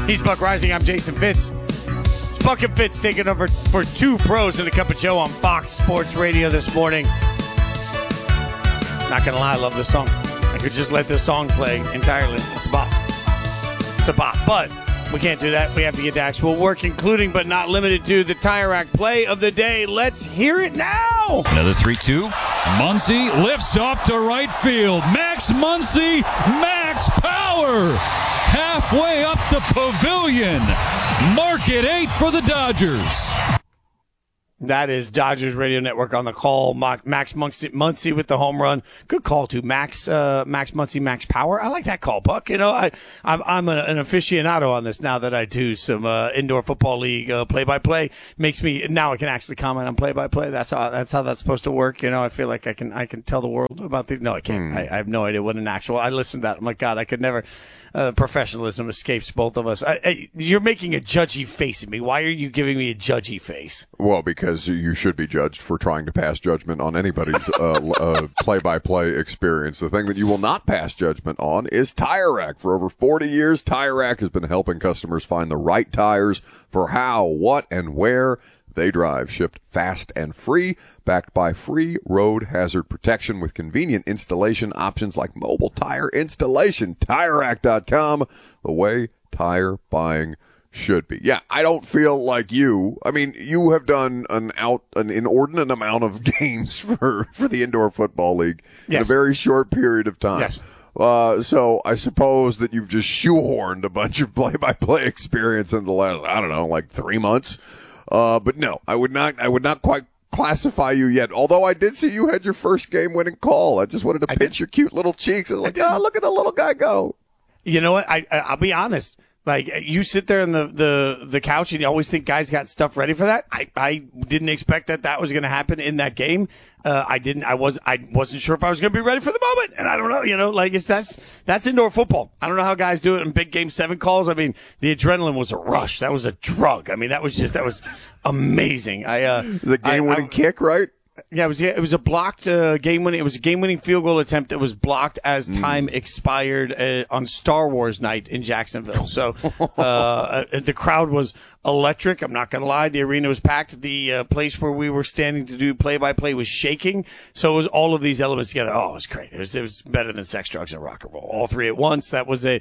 He's Buck Rising. I'm Jason Fitz. It's Buck and Fitz taking over for Two Pros and a Cup of Joe on Fox Sports Radio this morning. Not going to lie, I love this song. I could just let this song play entirely. It's a bop. It's a bop. But we can't do that. We have to get to actual work, including but not limited to the Tire Rack play of the day. Let's hear it now. Another 3-2. Muncy lifts off to right field. Max Muncy, max power. Halfway up the pavilion. Mark it 8 for the Dodgers. That is Dodgers Radio Network on the call. Max Muncy with the home run. Good call, too. Max Muncy, max power. I like that call, Buck. You know, I'm an aficionado on this now that I do some indoor football league play-by-play. Makes me now I can actually comment on play-by-play. That's how that's supposed to work. You know, I feel like I can tell the world about these. No, I can't. I have no idea what an actual. I listened to that. I'm like, God, I could never. Professionalism escapes both of us. You're making a judgy face at me. Why are you giving me a judgy face? Well, because you should be judged for trying to pass judgment on anybody's play-by-play experience. The thing that you will not pass judgment on is Tire Rack. For over 40 years, Tire Rack has been helping customers find the right tires for how, what, and where they drive. Shipped fast and free, backed by free road hazard protection with convenient installation options like mobile tire installation. TireRack.com, the way tire buying should be. Yeah, I don't feel like you. I mean, you have done an inordinate amount of games for the Indoor Football League in a very short period of time. Yes. So I suppose that you've just shoehorned a bunch of play-by-play experience in the last, I don't know, like 3 months. But no, I would not quite classify you yet. Although I did see you had your first game-winning call. I just wanted to pinch your cute little cheeks. I was like, oh, look at the little guy go. You know what? I'll be honest. Like, you sit there on the couch and you always think guys got stuff ready for that. I didn't expect that was going to happen in that game. I wasn't sure if I was going to be ready for the moment. And I don't know, you know, like that's indoor football. I don't know how guys do it in big game 7 calls. I mean, the adrenaline was a rush. That was a drug. I mean, that was amazing. The game-winning kick, right? Yeah, it was a blocked game-winning. It was a game-winning field goal attempt that was blocked as time expired on Star Wars night in Jacksonville. So the crowd was electric. I'm not going to lie. The arena was packed. The place where we were standing to do play-by-play was shaking. So it was all of these elements together. Oh, it was great. It was better than sex, drugs, and rock and roll. All three at once. It was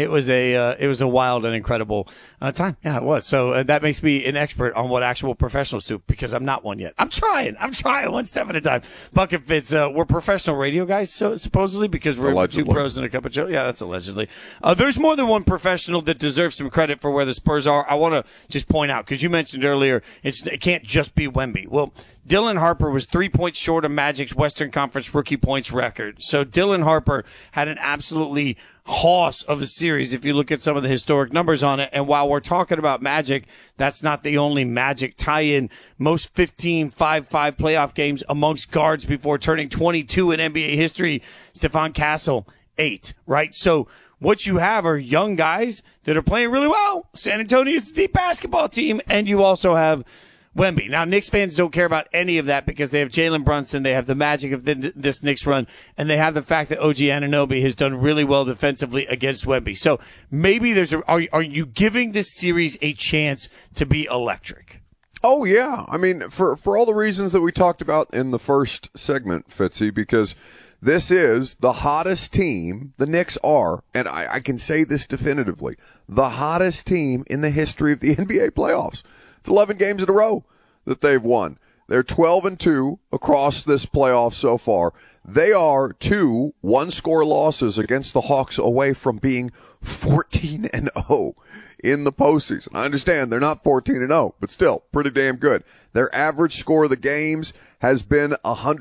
a wild and incredible time. Yeah, it was. So that makes me an expert on what actual professionals do because I'm not one yet. I'm trying one step at a time. Buck and Fitz, we're professional radio guys, so supposedly, because we're allegedly. 2 pros and a cup of Joe. Yeah, that's allegedly. There's more than one professional that deserves some credit for where the Spurs are. I want to just point out, because you mentioned earlier, it can't just be Wemby. Well, Dylan Harper was 3 points short of Magic's Western Conference rookie points record. So Dylan Harper had an absolutely hoss of a series if you look at some of the historic numbers on it. And while we're talking about Magic, that's not the only Magic tie-in. Most 15 5-5 playoff games amongst guards before turning 22 in NBA history. Stephon Castle, 8, right? So what you have are young guys that are playing really well. San Antonio is a deep basketball team, and you also have Wemby. Now, Knicks fans don't care about any of that because they have Jalen Brunson, they have the magic of this Knicks run, and they have the fact that OG Anunoby has done really well defensively against Wemby. So maybe are you giving this series a chance to be electric? Oh, yeah. I mean, for all the reasons that we talked about in the first segment, Fitzy, because this is the hottest team, the Knicks are, and I can say this definitively, the hottest team in the history of the NBA playoffs. It's 11 games in a row that they've won. They're 12-2 across this playoff so far. They are 2 one-score losses against the Hawks away from being 14-0 in the postseason. I understand they're not 14-0, but still pretty damn good. Their average score of the games has been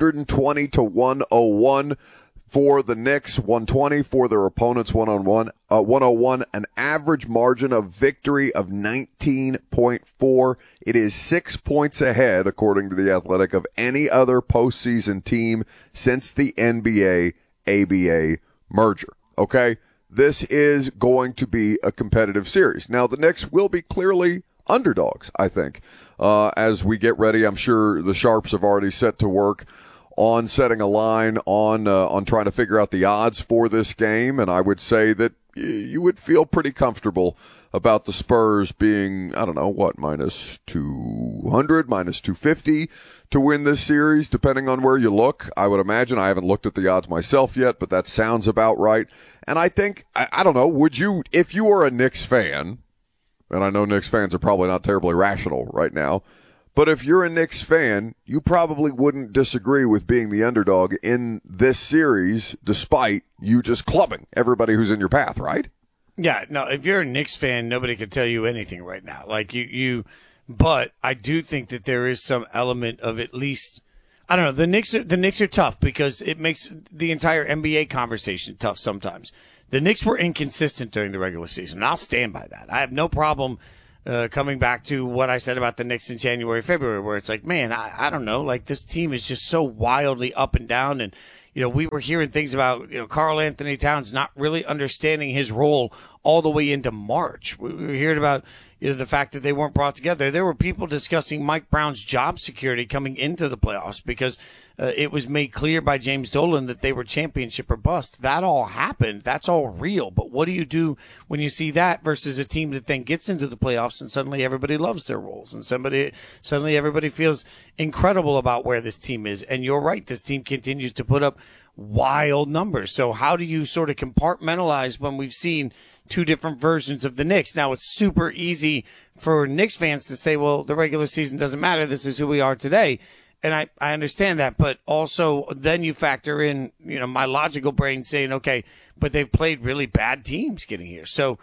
120-101 for the Knicks, 120 for their opponents, 101, an average margin of victory of 19.4. It is 6 points ahead, according to The Athletic, of any other postseason team since the NBA-ABA merger. Okay? This is going to be a competitive series. Now, the Knicks will be clearly underdogs, I think. As we get ready, I'm sure the Sharps have already set to work on setting a line, on trying to figure out the odds for this game. And I would say that you would feel pretty comfortable about the Spurs being, I don't know, what, minus 200, minus 250 to win this series, depending on where you look. I would imagine. I haven't looked at the odds myself yet, but that sounds about right. And I think, I don't know, would you, if you were a Knicks fan, and I know Knicks fans are probably not terribly rational right now, but if you're a Knicks fan, you probably wouldn't disagree with being the underdog in this series, despite you just clubbing everybody who's in your path, right? Yeah, no, if you're a Knicks fan, nobody can tell you anything right now. Like but I do think that there is some element of at least, I don't know, the Knicks are tough because it makes the entire NBA conversation tough sometimes. The Knicks were inconsistent during the regular season, and I'll stand by that. I have no problem coming back to what I said about the Knicks in January, February, where it's like, man, I don't know, like this team is just so wildly up and down. And, we were hearing things about, Karl Anthony Towns not really understanding his role all the way into March. We were hearing about, the fact that they weren't brought together. There were people discussing Mike Brown's job security coming into the playoffs because it was made clear by James Dolan that they were championship or bust. That all happened. That's all real. But what do you do when you see that versus a team that then gets into the playoffs and suddenly everybody loves their roles and suddenly everybody feels incredible about where this team is? And you're right. This team continues to put up wild numbers. So how do you sort of compartmentalize when we've seen two different versions of the Knicks? Now, it's super easy for Knicks fans to say, well, the regular season doesn't matter. This is who we are today. And I understand that. But also then you factor in, my logical brain saying, okay, but they've played really bad teams getting here. So,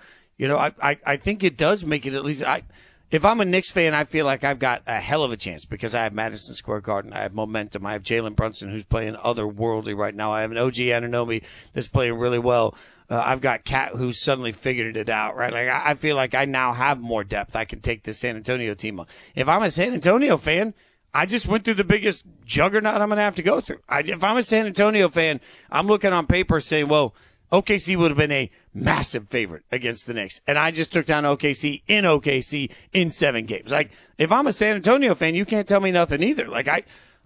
I think it does make it at least if I'm a Knicks fan, I feel like I've got a hell of a chance because I have Madison Square Garden. I have momentum. I have Jalen Brunson, who's playing otherworldly right now. I have an OG Anunoby that's playing really well. I've got Cat, who's suddenly figured it out, right? Like I feel like I now have more depth. I can take the San Antonio team on. If I'm a San Antonio fan, I just went through the biggest juggernaut I'm going to have to go through. If I'm a San Antonio fan, I'm looking on paper saying, well, OKC would have been a massive favorite against the Knicks. And I just took down OKC in 7 games. Like, if I'm a San Antonio fan, you can't tell me nothing either. Like,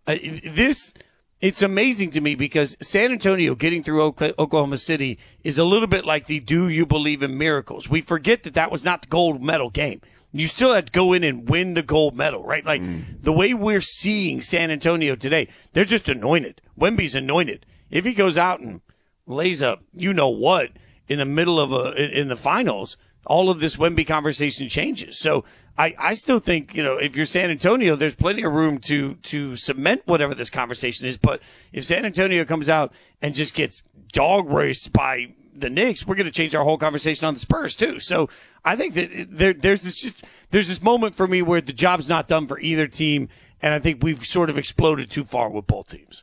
it's amazing to me because San Antonio getting through Oklahoma City is a little bit like the do you believe in miracles. We forget that was not the gold medal game. You still had to go in and win the gold medal, right? Like, the way we're seeing San Antonio today, they're just anointed. Wemby's anointed. If he goes out and lays up, what in the middle of in the finals, all of this Wemby conversation changes. So I still think, if you're San Antonio, there's plenty of room to cement whatever this conversation is. But if San Antonio comes out and just gets dog raced by the Knicks, we're going to change our whole conversation on the Spurs too. So I think that there's this moment for me where the job's not done for either team. And I think we've sort of exploded too far with both teams.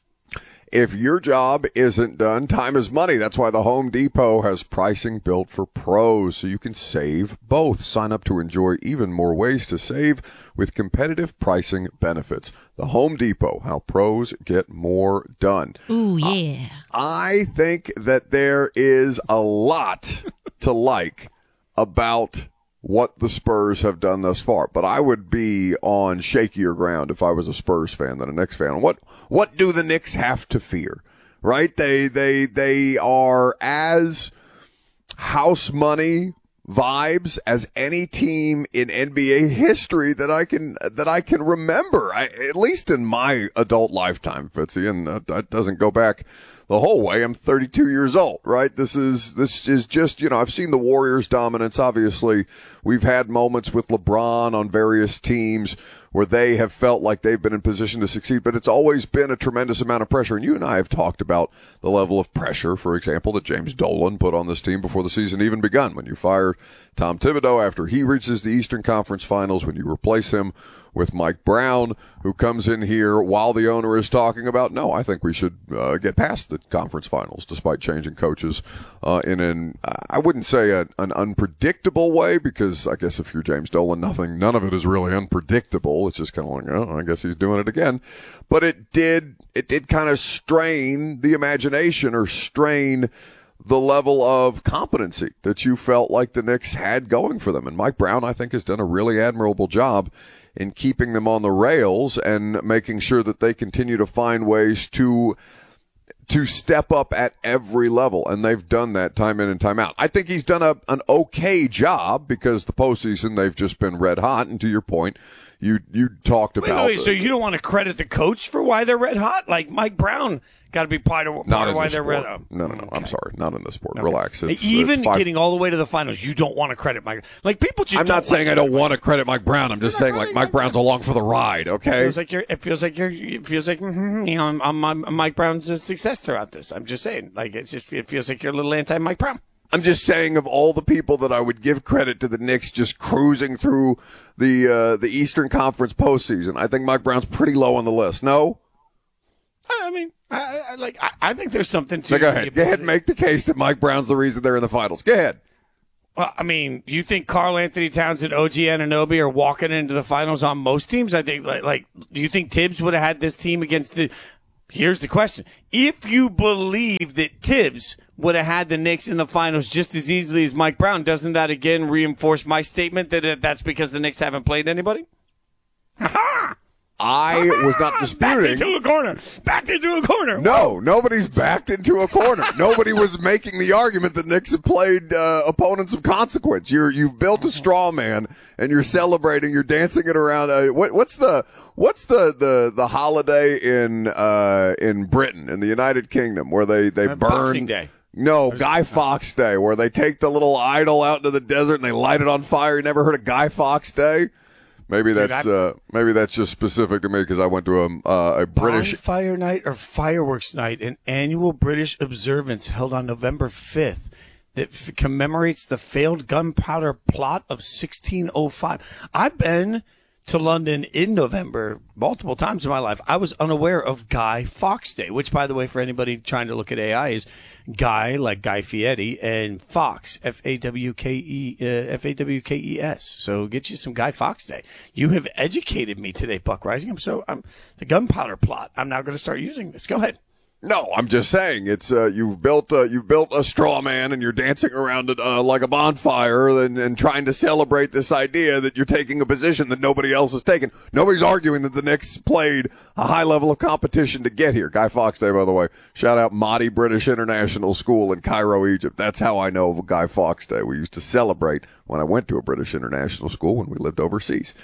If your job isn't done, time is money. That's why the Home Depot has pricing built for pros, so you can save both. Sign up to enjoy even more ways to save with competitive pricing benefits. The Home Depot, how pros get more done. Ooh, yeah. I think that there is a lot to like about what the Spurs have done thus far. But I would be on shakier ground if I was a Spurs fan than a Knicks fan. What do the Knicks have to fear? Right? They are as house money vibes as any team in NBA history that I can remember. At least in my adult lifetime, Fitzy, and that doesn't go back the whole way. I'm 32 years old, right? This is just, I've seen the Warriors' dominance. Obviously, we've had moments with LeBron on various teams where they have felt like they've been in position to succeed, but it's always been a tremendous amount of pressure. And you and I have talked about the level of pressure, for example, that James Dolan put on this team before the season even begun. When you fire Tom Thibodeau after he reaches the Eastern Conference Finals, when you replace him with Mike Brown, who comes in here while the owner is talking about, no, I think we should get past the conference finals, despite changing coaches in an, I wouldn't say an unpredictable way, because I guess if you're James Dolan, none of it is really unpredictable. It's just kind of like, oh, I guess he's doing it again. But it did kind of strain the imagination, or strain the level of competency that you felt like the Knicks had going for them. And Mike Brown, I think, has done a really admirable job in keeping them on the rails and making sure that they continue to find ways to to step up at every level, and they've done that time in and time out. I think he's done an okay job because the postseason they've just been red hot. And to your point, you talked about. Wait, so you don't want to credit the coach for why they're red hot? Like Mike Brown got to be part of why they're red hot. No. Okay. I'm sorry, not in the sport. Okay. Relax. Even getting all the way to the finals, you don't want to credit Mike. Like people just. I'm not saying I don't want to credit Mike Brown. I'm just saying like Mike Brown's along for the ride. Okay. It feels like I'm Mike Brown's success throughout this. I'm just saying, like it feels like you're a little anti Mike Brown. I'm just saying, of all the people that I would give credit to the Knicks just cruising through the Eastern Conference postseason, I think Mike Brown's pretty low on the list. No? I mean, I think there's something to. So go ahead and make the case that Mike Brown's the reason they're in the finals. Go ahead. Well, I mean, you think Karl Anthony Towns and OG Anunoby are walking into the finals on most teams? I think, do you think Tibbs would have had this team against the? Here's the question: if you believe that Tibbs would have had the Knicks in the finals just as easily as Mike Brown, doesn't that again reinforce my statement that that's because the Knicks haven't played anybody? Ha-ha! I was not disputing. Backed into a corner. No, nobody's backed into a corner. Nobody was making the argument that Knicks have played opponents of consequence. You've built a straw man and you're celebrating. You're dancing it around. What's the holiday in Britain, in the United Kingdom, where they burn? Boxing Day. No, Guy Fawkes Day, where they take the little idol out into the desert and they light it on fire. You never heard of Guy Fawkes Day? Maybe that's just specific to me because I went to a British bonfire night or fireworks night, an annual British observance held on November 5th that commemorates the failed gunpowder plot of 1605. I've been to London in November multiple times in my life. I was unaware of Guy Fawkes Day, which, by the way, for anybody trying to look at AI, is Guy, like Guy Fieri, and Fawkes, Fawkes. So get you some Guy Fawkes Day. You have educated me today, Buck Rising. The gunpowder plot. I'm now going to start using this. Go ahead. No, I'm just saying it's you've built a straw man and you're dancing around it like a bonfire and trying to celebrate this idea that you're taking a position that nobody else has taken. Nobody's arguing that the Knicks played a high level of competition to get here. Guy Fawkes Day, by the way. Shout out Mahdi British International School in Cairo, Egypt. That's how I know of Guy Fawkes Day. We used to celebrate when I went to a British International School when we lived overseas.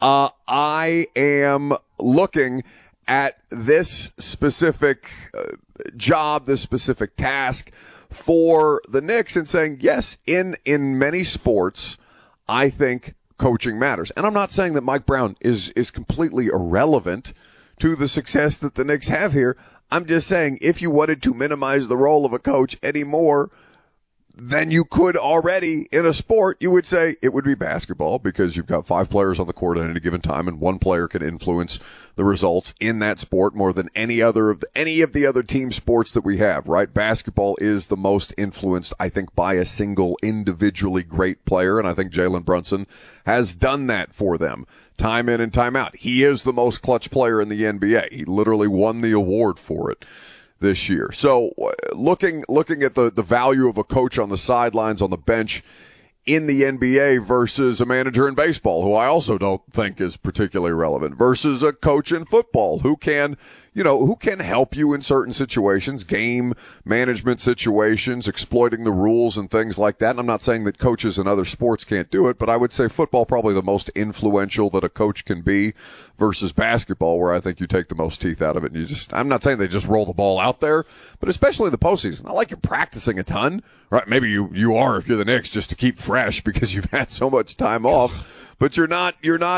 I am looking at this specific job, this specific task for the Knicks and saying, yes, in many sports, I think coaching matters. And I'm not saying that Mike Brown is completely irrelevant to the success that the Knicks have here. I'm just saying if you wanted to minimize the role of a coach any more than you could already in a sport, you would say it would be basketball because you've got 5 players on the court at any given time and one player can influence the results in that sport more than any of the other team sports that we have, right? Basketball is the most influenced, I think, by a single individually great player, and I think Jalen Brunson has done that for them time in and time out. He is the most clutch player in the NBA. He literally won the award for it this year. So looking at the value of a coach on the sidelines, on the bench in the NBA versus a manager in baseball, who I also don't think is particularly relevant, versus a coach in football who can help you in certain situations, game management situations, exploiting the rules and things like that. And I'm not saying that coaches in other sports can't do it, but I would say football probably the most influential that a coach can be versus basketball, where I think you take the most teeth out of it. And I'm not saying they just roll the ball out there, but especially in the postseason. Not like you're practicing a ton, right? Maybe you are if you're the Knicks, just to keep fresh because you've had so much time off, but you're not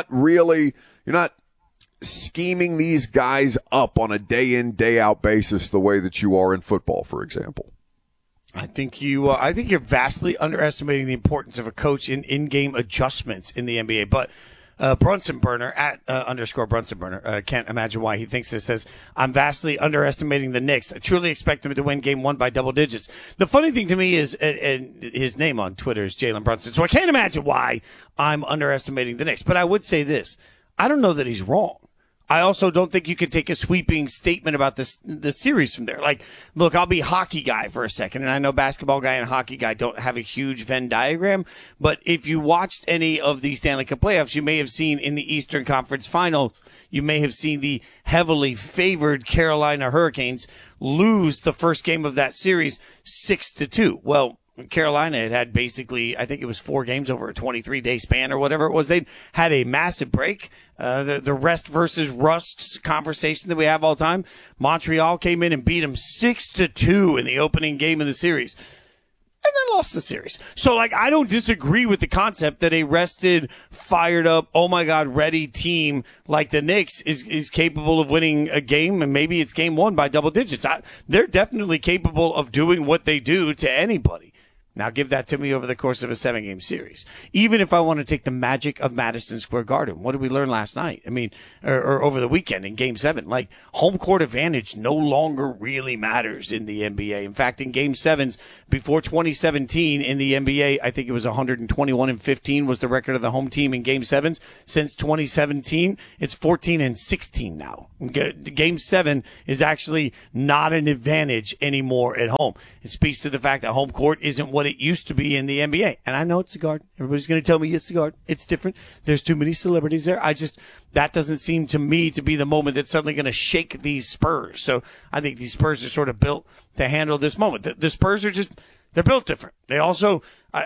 scheming these guys up on a day in, day out basis the way that you are in football, for example. I think you're vastly underestimating the importance of a coach in game adjustments in the NBA. But Brunson Burner at _Brunson Burner, can't imagine why he thinks this, says, I'm vastly underestimating the Knicks. I truly expect them to win game 1 by double digits. The funny thing to me is, and his name on Twitter is Jalen Brunson, so I can't imagine why I'm underestimating the Knicks. But I would say this. I don't know that he's wrong. I also don't think you can take a sweeping statement about the series from there. Like, look, I'll be hockey guy for a second, and I know basketball guy and hockey guy don't have a huge Venn diagram, but if you watched any of the Stanley Cup playoffs, you may have seen in the Eastern Conference Final, you may have seen the heavily favored Carolina Hurricanes lose the first game of that series 6-2. Well, Carolina had basically, I think it was 4 games over a 23-day span or whatever it was. They had a massive break. The rest versus rust conversation that we have all the time. Montreal came in and beat them 6-2 in the opening game of the series. And then lost the series. So, like, I don't disagree with the concept that a rested, fired up, oh my God, ready team like the Knicks is capable of winning a game, and maybe it's game 1 by double digits. They're definitely capable of doing what they do to anybody. Now give that to me over the course of a 7-game series. Even if I want to take the magic of Madison Square Garden, what did we learn last night? I mean, or over the weekend in Game 7, like home court advantage no longer really matters in the NBA. In fact, in Game 7s before 2017 in the NBA, I think it was 121-15 was the record of the home team in Game 7s. Since 2017, it's 14-16 now. Game 7 is actually not an advantage anymore at home. It speaks to the fact that home court isn't what it used to be in the NBA. And I know it's the Garden. Everybody's going to tell me it's the Garden. It's different. There's too many celebrities there. That doesn't seem to me to be the moment that's suddenly going to shake these Spurs. So I think these Spurs are sort of built to handle this moment. The Spurs are they're built different. They also,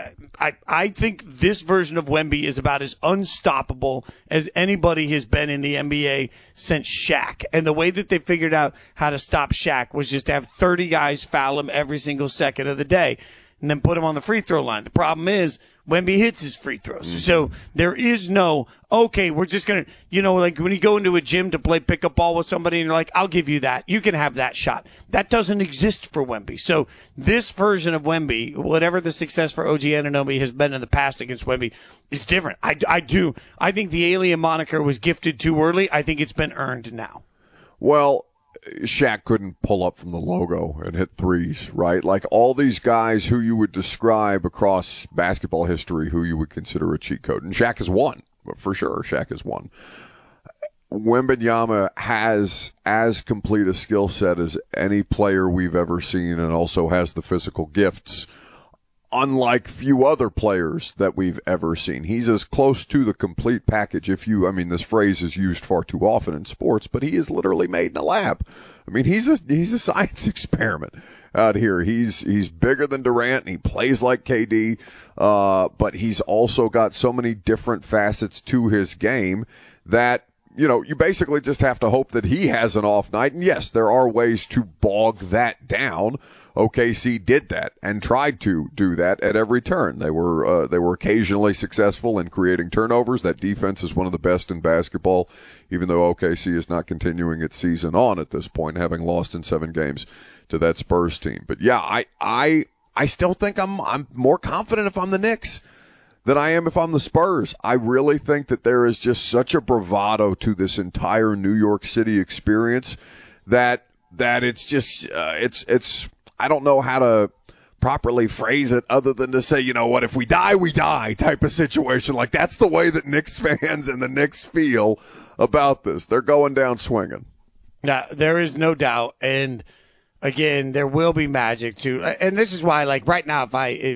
I think this version of Wemby is about as unstoppable as anybody has been in the NBA since Shaq. And the way that they figured out how to stop Shaq was just to have 30 guys foul him every single second of the day and then put him on the free throw line. The problem is Wemby hits his free throws. Mm-hmm. So there is no, okay, we're just going to, like when you go into a gym to play pickup ball with somebody and you're like, I'll give you that. You can have that shot. That doesn't exist for Wemby. So this version of Wemby, whatever the success for OG Anunoby has been in the past against Wemby, is different. I think the alien moniker was gifted too early. I think it's been earned now. Well, Shaq couldn't pull up from the logo and hit threes, right? Like all these guys who you would describe across basketball history who you would consider a cheat code. And Shaq is one, for sure. Shaq is one. Wembanyama has as complete a skill set as any player we've ever seen and also has the physical gifts, unlike few other players that we've ever seen. He's as close to the complete package. This phrase is used far too often in sports, but he is literally made in a lab. I mean, he's a science experiment out here. He's bigger than Durant and he plays like KD, but he's also got so many different facets to his game that, you basically just have to hope that he has an off night. And yes, there are ways to bog that down. OKC did that and tried to do that at every turn. They were occasionally successful in creating turnovers. That defense is one of the best in basketball, even though OKC is not continuing its season on at this point, having lost in 7 games to that Spurs team. But yeah, I still think I'm more confident if I'm the Knicks than I am if I'm the Spurs. I really think that there is just such a bravado to this entire New York City experience that it's just it's I don't know how to properly phrase it other than to say, if we die, we die type of situation. Like that's the way that Knicks fans and the Knicks feel about this. They're going down swinging. Yeah, there is no doubt. And again, there will be magic too. And this is why, like right now,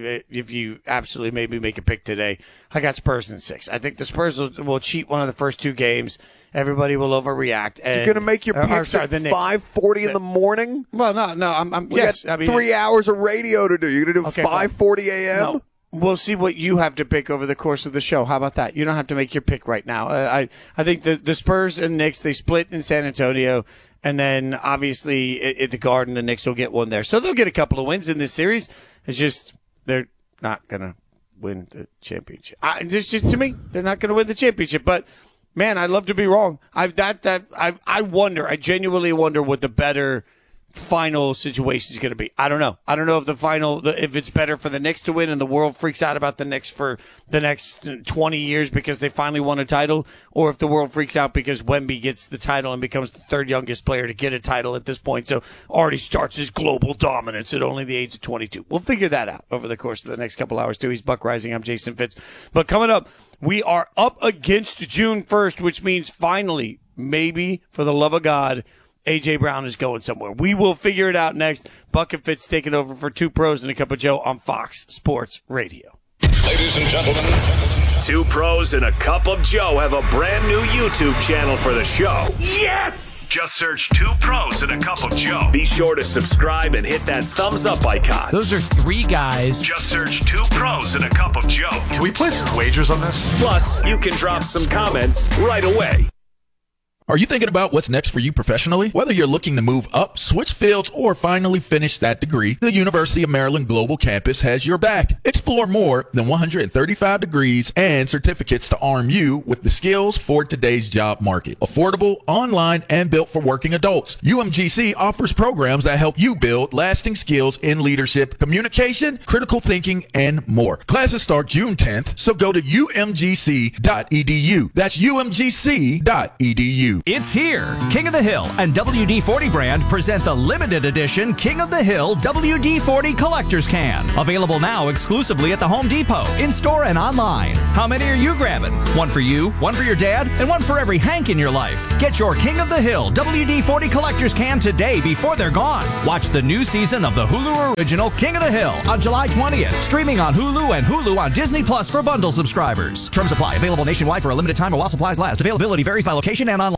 if you absolutely made me make a pick today, I got Spurs in 6. I think the Spurs will cheat one of the first 2 games. Everybody will overreact. And, you're going to make your picks at 5:40 in the morning? Well, no. I'm yes. I mean, 3 hours of radio to do. You're going to do 5:40 a.m.? No. We'll see what you have to pick over the course of the show. How about that? You don't have to make your pick right now. I think the Spurs and Knicks, they split in San Antonio. And then, obviously, at the Garden, the Knicks will get one there. So they'll get a couple of wins in this series. It's just they're not going to win the championship. It's just to me, they're not going to win the championship. But, man, I'd love to be wrong. I genuinely wonder what the better final situation is going to be. I don't know. I don't know if if it's better for the Knicks to win and the world freaks out about the Knicks for the next 20 years because they finally won a title, or if the world freaks out because Wemby gets the title and becomes the 3rd youngest player to get a title at this point. So already starts his global dominance at only the age of 22. We'll figure that out over the course of the next couple hours too. He's Buck Rising. I'm Jason Fitz. But coming up, we are up against June 1st, which means finally maybe, for the love of God, A.J. Brown is going somewhere. We will figure it out next. Buck and Fitz taking over for Two Pros and a Cup of Joe on Fox Sports Radio. Ladies and gentlemen, Two Pros and a Cup of Joe have a brand new YouTube channel for the show. Yes! Just search Two Pros and a Cup of Joe. Be sure to subscribe and hit that thumbs up icon. Those are three guys. Just search Two Pros and a Cup of Joe. Can we place wagers on this? Plus, you can drop some comments right away. Are you thinking about what's next for you professionally? Whether you're looking to move up, switch fields, or finally finish that degree, the University of Maryland Global Campus has your back. Explore more than 135 degrees and certificates to arm you with the skills for today's job market. Affordable, online, and built for working adults. UMGC offers programs that help you build lasting skills in leadership, communication, critical thinking, and more. Classes start June 10th, so go to umgc.edu. That's umgc.edu. It's here. King of the Hill and WD-40 brand present the limited edition King of the Hill WD-40 Collector's Can. Available now exclusively at the Home Depot, in-store and online. How many are you grabbing? One for you, one for your dad, and one for every Hank in your life. Get your King of the Hill WD-40 Collector's Can today before they're gone. Watch the new season of the Hulu original King of the Hill on July 20th. Streaming on Hulu and Hulu on Disney Plus for bundle subscribers. Terms apply. Available nationwide for a limited time or while supplies last. Availability varies by location and online.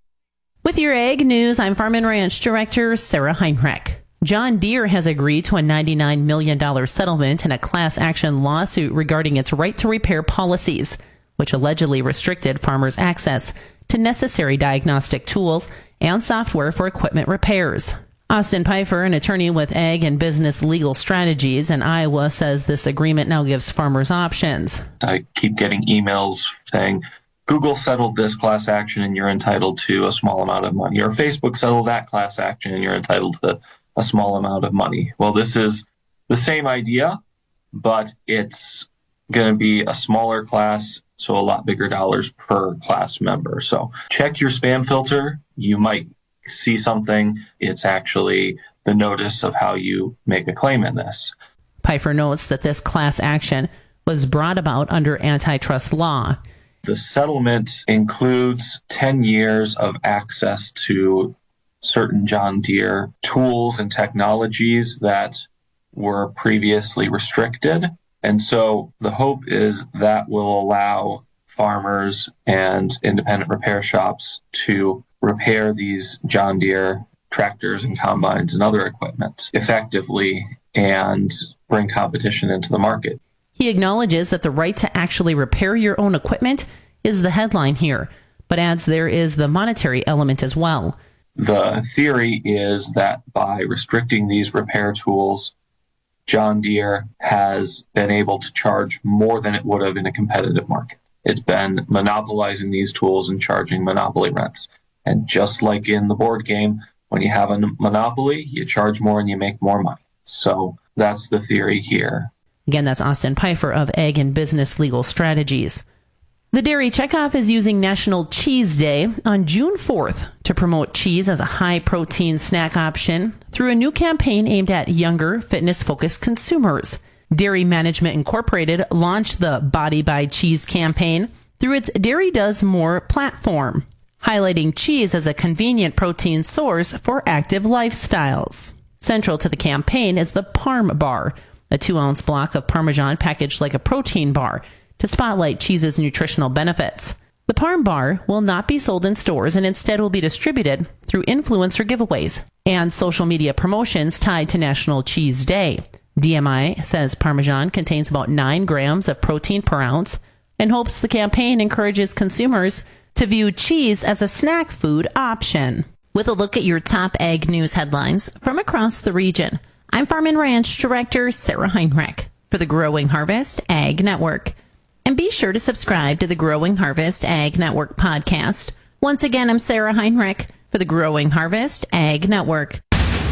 With your Ag News, I'm Farm and Ranch Director Sarah Heinrich. John Deere has agreed to a $99 million settlement in a class action lawsuit regarding its right to repair policies, which allegedly restricted farmers' access to necessary diagnostic tools and software for equipment repairs. Austin Pfeiffer, an attorney with Ag and Business Legal Strategies in Iowa, says this agreement now gives farmers options. I keep getting emails saying, Google settled this class action and you're entitled to a small amount of money. Or Facebook settled that class action and you're entitled to a small amount of money. Well, this is the same idea, but it's going to be a smaller class, so a lot bigger dollars per class member. So check your spam filter. You might see something. It's actually the notice of how you make a claim in this. Pfeiffer notes that this class action was brought about under antitrust law. The settlement includes 10 years of access to certain John Deere tools and technologies that were previously restricted. And so the hope is that will allow farmers and independent repair shops to repair these John Deere tractors and combines and other equipment effectively and bring competition into the market. He acknowledges that the right to actually repair your own equipment is the headline here, but adds there is the monetary element as well. The theory is that by restricting these repair tools, John Deere has been able to charge more than it would have in a competitive market. It's been monopolizing these tools and charging monopoly rents. And just like in the board game, when you have a monopoly, you charge more and you make more money. So that's the theory here. Again, that's Austin Pfeiffer of Ag and Business Legal Strategies. The Dairy Checkoff is using National Cheese Day on June 4th to promote cheese as a high-protein snack option through a new campaign aimed at younger, fitness-focused consumers. Dairy Management Incorporated launched the Body by Cheese campaign through its Dairy Does More platform, highlighting cheese as a convenient protein source for active lifestyles. Central to the campaign is the Parm Bar, a 2-ounce block of Parmesan packaged like a protein bar to spotlight cheese's nutritional benefits. The Parm Bar will not be sold in stores and instead will be distributed through influencer giveaways and social media promotions tied to National Cheese Day. DMI says Parmesan contains about 9 grams of protein per ounce and hopes the campaign encourages consumers to view cheese as a snack food option. With a look at your top ag news headlines from across the region, I'm Farm and Ranch Director Sarah Heinrich for the Growing Harvest Ag Network. And be sure to subscribe to the Growing Harvest Ag Network podcast. Once again, I'm Sarah Heinrich for the Growing Harvest Ag Network.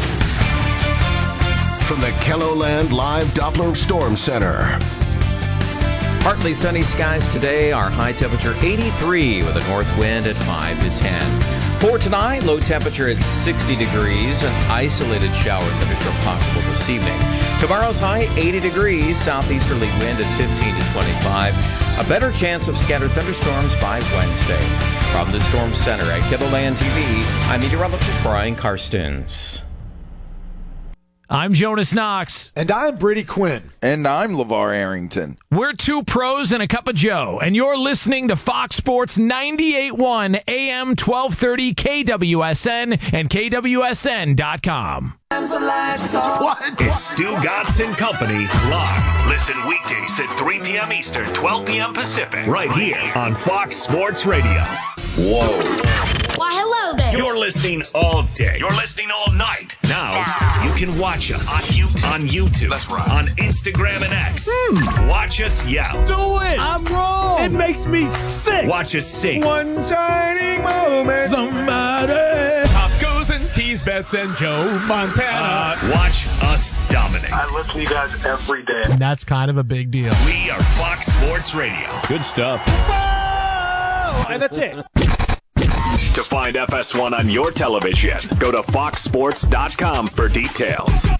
From the KELOLAND Live Doppler Storm Center. Partly sunny skies today. Our high temperature 83 with a north wind at 5 to 10. For tonight, low temperature at 60 degrees. An isolated shower thunderstorm possible this evening. Tomorrow's high 80 degrees. Southeasterly wind at 15 to 25. A better chance of scattered thunderstorms by Wednesday. From the Storm Center at KILOLAND TV, I'm meteorologist Brian Karstens. I'm Jonas Knox. And I'm Brady Quinn. And I'm LeVar Arrington. We're two pros and a cup of Joe, and you're listening to Fox Sports 98.1 AM 1230 KWSN and KWSN.com. What? It's Stu Gatz and Company live. Listen weekdays at 3 p.m. Eastern, 12 p.m. Pacific, right here on Fox Sports Radio. Whoa. Why, hello there. You're listening all day. You're listening all night. Now you can watch us on YouTube. That's right. On Instagram and X. Watch us yell. Do it. I'm wrong. It makes me sick. Watch us sing. One shining moment. Somebody. Top goes and tease bets and Joe Montana. Watch us dominate. I listen to you guys every day. And that's kind of a big deal. We are Fox Sports Radio. Good stuff. Whoa! And that's it. To find FS1 on your television, go to foxsports.com for details.